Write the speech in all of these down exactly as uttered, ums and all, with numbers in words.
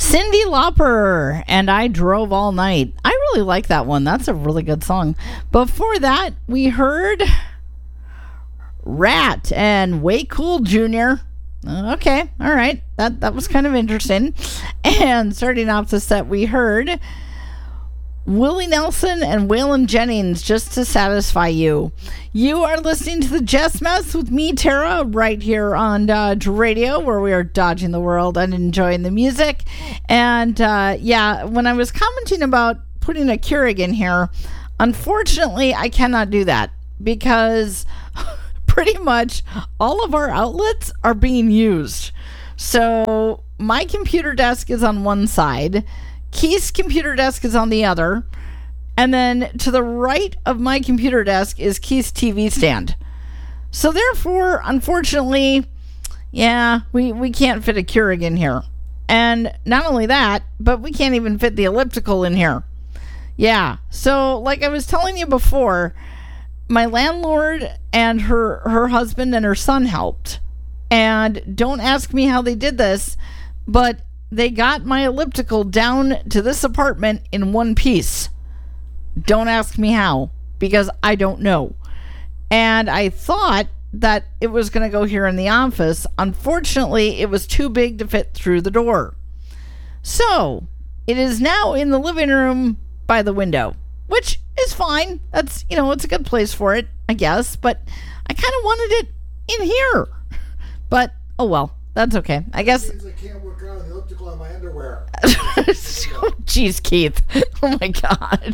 Cyndi Lauper and I Drove All Night. I really like that one. That's a really good song. Before that, we heard Rat and Way Cool Junior Uh, okay, all right. That that was kind of interesting. And starting off the set, we heard Willie Nelson and Waylon Jennings, Just to Satisfy You. You are listening to the Jess Mess with me, Tara, right here on Dodge Radio, where we are dodging the world and enjoying the music. And uh, yeah, when I was commenting about putting a Keurig in here, unfortunately, I cannot do that because pretty much all of our outlets are being used. So my computer desk is on one side, Keith's computer desk is on the other, and then to the right of my computer desk is Keith's T V stand. So therefore, unfortunately, yeah, we, we can't fit a Keurig in here. And not only that, but we can't even fit the elliptical in here. Yeah, so like I was telling you before, my landlord and her, her husband and her son helped. And don't ask me how they did this, but they got my elliptical down to this apartment in one piece. Don't ask me how, because I don't know. And I thought that it was going to go here in the office. Unfortunately, it was too big to fit through the door. So, it is now in the living room by the window, which is fine. That's, you know, it's a good place for it, I guess. But I kind of wanted it in here. But, oh well, that's okay. I guess. I can't work out the elliptical on my underwear. Jeez, Keith. Oh my God.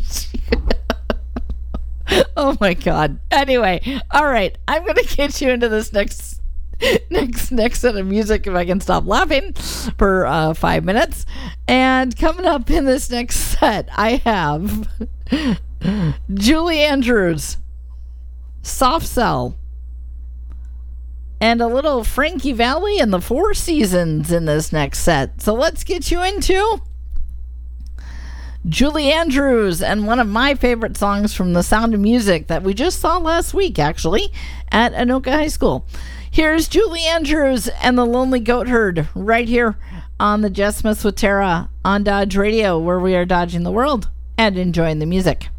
Oh my God. Anyway, all right. I'm gonna get you into this next, next, next set of music if I can stop laughing for uh, five minutes. And coming up in this next set, I have Julie Andrews, Soft Cell, and a little Frankie Valli and the Four Seasons in this next set. So let's get you into Julie Andrews and one of my favorite songs from The Sound of Music that we just saw last week, actually, at Anoka High School. Here's Julie Andrews and the Lonely Goat Herd right here on the Jess Smith with Tara on Dodge Radio, where we are dodging the world and enjoying the music.